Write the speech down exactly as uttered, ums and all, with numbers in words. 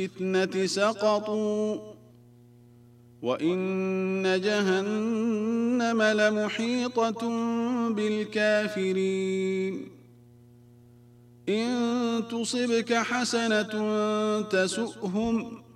الفتنة سقطوا وإن جهنم لمحيطة بالكافرين إن تصبك حسنة تسؤهم